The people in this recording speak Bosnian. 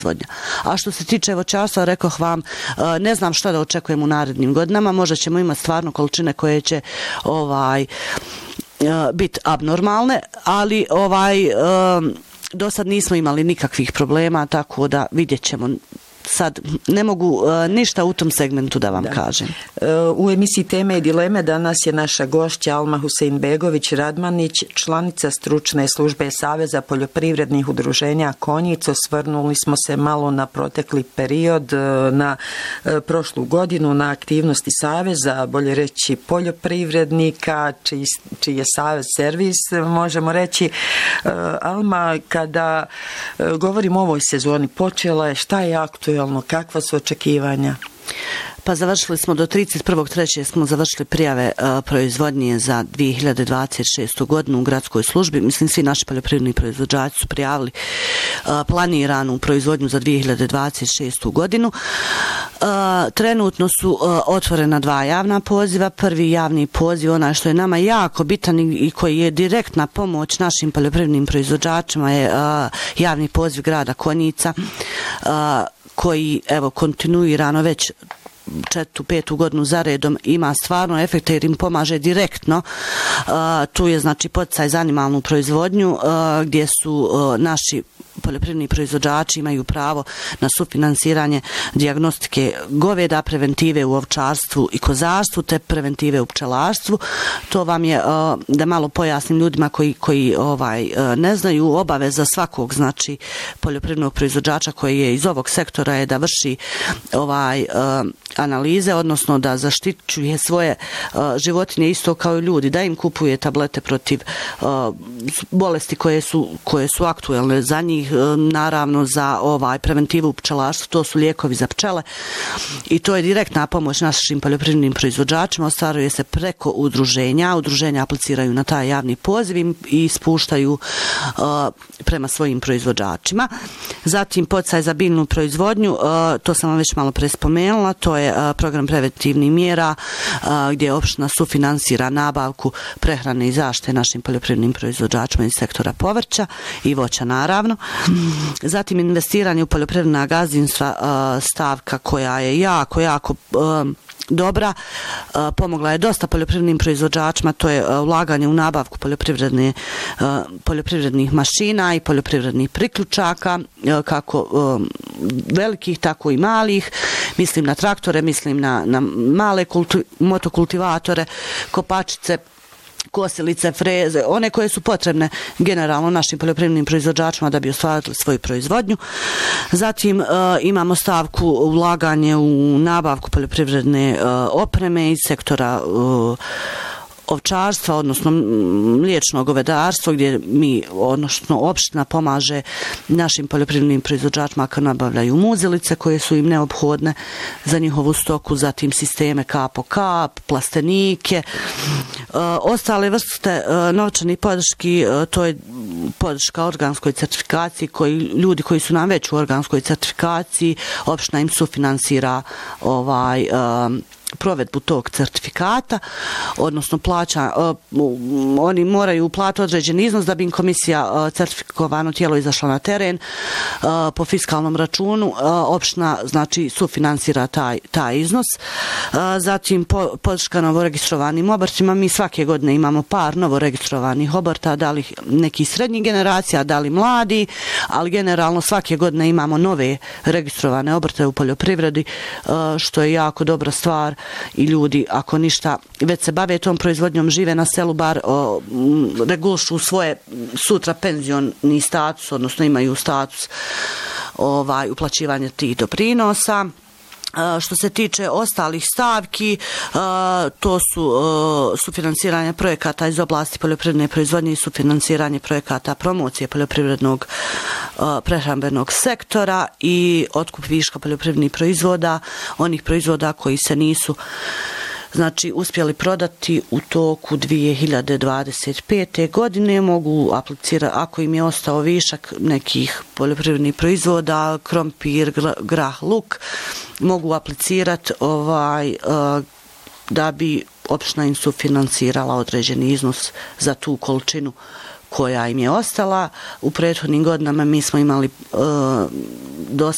proizvodnja. A što se tiče voćarstva, rekoh vam, ne znam šta da očekujem u narednim godinama, možda ćemo imati stvarno količine koje će biti abnormalne, ali do sad nismo imali nikakvih problema, tako da vidjet ćemo. Sad ne mogu ništa u tom segmentu da vam kažem. U emisiji Teme i dileme danas je naša gošća Alma Huseinbegović Radmanić, članica stručne službe Saveza poljoprivrednih udruženja Konjic. Osvrnuli smo se malo na protekli period, na prošlu godinu, na aktivnosti Saveza, bolje reći poljoprivrednika, čiji je Savez servis, možemo reći. Alma, kada govorimo o ovoj sezoni, počela je, šta je aktuelno? Kakva su očekivanja? Pa završili smo do 31.3. smo završili prijave proizvodnje za 2026. godinu u gradskoj službi. Mislim, svi naši poljoprivredni proizvođači su prijavili planiranu proizvodnju za 2026. godinu. Trenutno su otvorena 2 javna poziva. Prvi javni poziv, onaj što je nama jako bitan i koji je direktna pomoć našim poljoprivrednim proizvođačima, je javni poziv grada Konjica, koji kontinuirano već 4-5 godinu za redom ima stvarno efekte jer im pomaže direktno. Tu je znači poticaj za animalnu proizvodnju gdje su naši poljoprivredni proizvođači imaju pravo na sufinansiranje dijagnostike goveda, preventive u ovčarstvu i kozarstvu te preventive u pčelarstvu. To vam je, da malo pojasnim ljudima koji ne znaju, obaveza svakog znači poljoprivrednog proizvođača koji je iz ovog sektora je da vrši analize, odnosno da zaštićuje svoje životinje isto kao i ljudi, da im kupuje tablete protiv bolesti koje su aktuelne za njih, naravno za preventivu u pčelarstvu, to su lijekovi za pčele i to je direktna pomoć našim poljoprivrednim proizvođačima, ostvaruje se preko udruženja apliciraju na taj javni poziv i spuštaju prema svojim proizvođačima. Zatim poticaj za biljnu proizvodnju, to sam vam već malo pre spomenula, to je program preventivnih mjera gdje opština sufinansira nabavku prehrane i zaštite našim poljoprivrednim proizvođačima iz sektora povrća i voća naravno. Zatim investiranje u poljoprivredna gazdinstva, stavka koja je jako dobra, pomogla je dosta poljoprivrednim proizvođačima, to je ulaganje u nabavku poljoprivrednih mašina i poljoprivrednih priključaka, kako velikih, tako i malih. Mislim na traktore, mislim na male motokultivatore, kopačice, kosilice, freze, one koje su potrebne generalno našim poljoprivrednim proizvođačima da bi ostvarili svoju proizvodnju. Zatim imamo stavku ulaganje u nabavku poljoprivredne opreme iz sektora ovčarstva, odnosno mliječnog govedarstva, gdje odnosno opština pomaže našim poljoprivrednim proizvođačima kad nabavljaju muzilice koje su im neophodne za njihovu stoku, zatim sisteme kap po kap, plastenike, ostale vrste novčanih podrški, to je podrška organskoj certifikaciji, ljudi koji su nam već u organskoj certifikaciji, opština im sufinansira provedbu tog certifikata, odnosno oni moraju platiti određeni iznos da bi im komisija certifikovano tijelo izašla na teren po fiskalnom računu. Opština znači sufinansira taj iznos. Zatim podrška novoregistrovanim obrtima. Mi svake godine imamo par novoregistrovanih obrta, da li neki srednjih generacija, da li mladi, ali generalno svake godine imamo nove registrovane obrte u poljoprivredi, što je jako dobra stvar. I ljudi, ako ništa, već se bave tom proizvodnjom, žive na selu, bar regulišu svoje sutra penzioni status, odnosno imaju status uplaćivanja tih doprinosa. Što se tiče ostalih stavki, to su sufinansiranje projekata iz oblasti poljoprivredne proizvodnje i sufinansiranje projekata promocije poljoprivrednog prehrambenog sektora i otkup viška poljoprivrednih proizvoda, onih proizvoda koji se nisu uspjeli prodati u toku 2025. godine, mogu aplicirati, ako im je ostao višak nekih poljoprivrednih proizvoda, krompir, grah, luk, mogu aplicirati da bi opština im sufinansirala određeni iznos za tu količinu koja im je ostala. U prethodnim godinama mi smo imali do